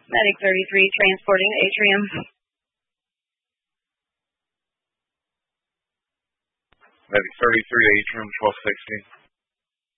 Medic 33 transporting to Atrium. Medic 33, Atrium 1260.